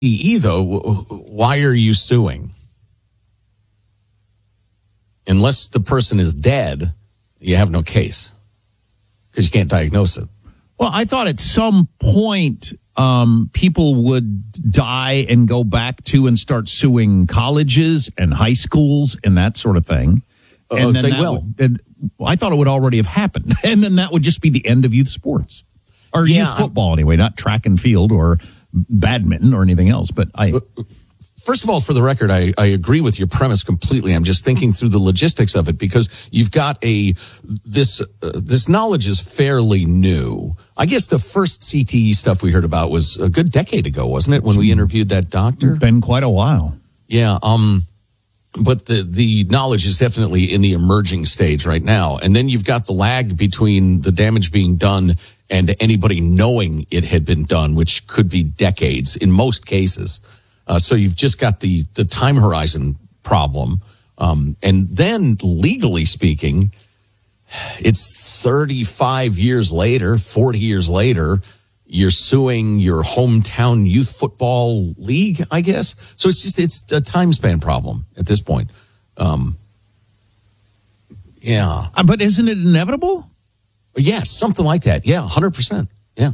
though, why are you suing? Unless the person is dead, you have no case because you can't diagnose it. Well, I thought at some point people would die and go back to and start suing colleges and high schools and that sort of thing. And then they will. I thought it would already have happened. And then that would just be the end of youth sports. Or youth football anyway, not track and field or badminton or anything else. But first of all, for the record, I agree with your premise completely. I'm just thinking through the logistics of it because you've got this knowledge is fairly new. I guess the first CTE stuff we heard about was a good decade ago, wasn't it, when we interviewed that doctor? Been quite a while. Yeah. But the knowledge is definitely in the emerging stage right now. And then you've got the lag between the damage being done and anybody knowing it had been done, which could be decades in most cases. So you've just got the time horizon problem. And then legally speaking, it's 35 years later, 40 years later, you're suing your hometown youth football league, I guess. So it's a time span problem at this point. Yeah. But isn't it inevitable? Yes, something like that. Yeah, 100%. Yeah.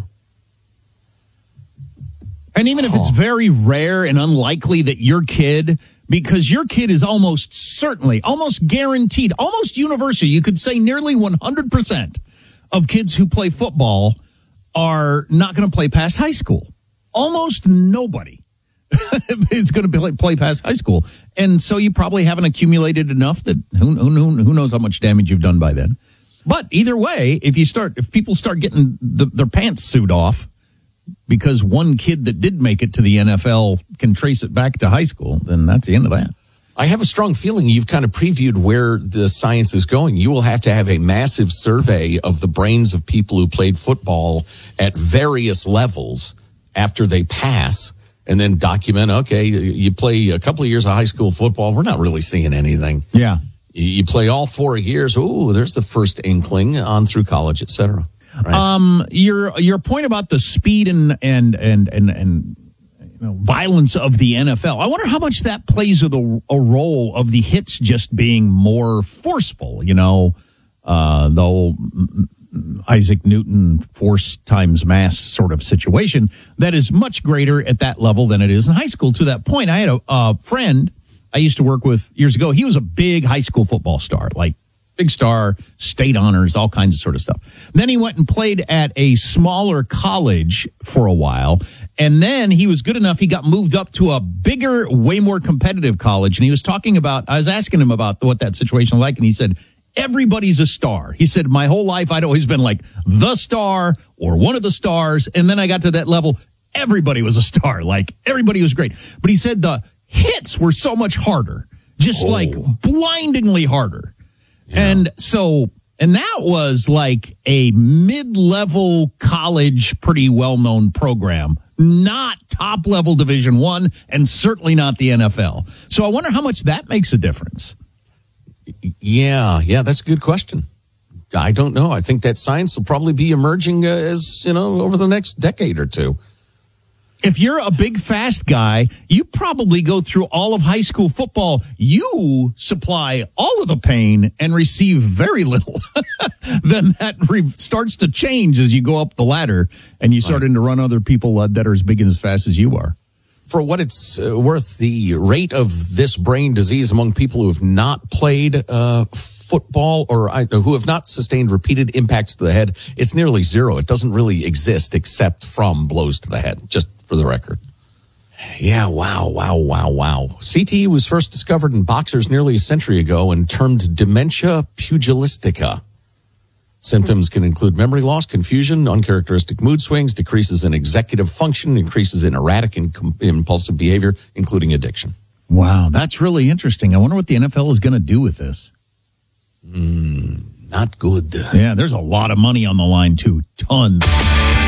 And even if it's very rare and unlikely that your kid, because your kid is almost certainly, almost guaranteed, almost universal, you could say nearly 100% of kids who play football are not going to play past high school. Almost nobody is going to play past high school. And so you probably haven't accumulated enough that who knows how much damage you've done by then. But either way, if people start getting their pants sewed off because one kid that did make it to the NFL can trace it back to high school, then that's the end of that. I have a strong feeling you've kind of previewed where the science is going. You will have to have a massive survey of the brains of people who played football at various levels after they pass and then document, okay, you play a couple of years of high school football. We're not really seeing anything. Yeah. You play all 4 years. Ooh, there's the first inkling on through college, et cetera. Right. Your point about the speed and violence of the NFL. I wonder how much that plays a role of the hits just being more forceful. The whole Isaac Newton force times mass sort of situation that is much greater at that level than it is in high school. To that point, I had a friend I used to work with years ago. He was a big high school football star, like big star, state honors, all kinds of sort of stuff. Then he went and played at a smaller college for a while. And then he was good enough. He got moved up to a bigger, way more competitive college. And he was talking about, I was asking him about what that situation was like. And he said, everybody's a star. He said, my whole life, I'd always been like the star or one of the stars. And then I got to that level. Everybody was a star. Like everybody was great. But he said the hits were so much harder, just like blindingly harder. Yeah. And that was like a mid-level college, pretty well-known program, not top-level Division I, and certainly not the NFL. So I wonder how much that makes a difference. Yeah, that's a good question. I don't know. I think that science will probably be emerging over the next decade or two. If you're a big, fast guy, you probably go through all of high school football. You supply all of the pain and receive very little. Then that starts to change as you go up the ladder and you start to run other people that are as big and as fast as you are. For what it's worth, the rate of this brain disease among people who have not played football or who have not sustained repeated impacts to the head, it's nearly zero. It doesn't really exist except from blows to the head, just for the record. Yeah, wow. CTE was first discovered in boxers nearly a century ago and termed dementia pugilistica. Symptoms can include memory loss, confusion, uncharacteristic mood swings, decreases in executive function, increases in erratic and impulsive behavior, including addiction. Wow, that's really interesting. I wonder what the NFL is going to do with this. Not good. Yeah, there's a lot of money on the line, too. Tons.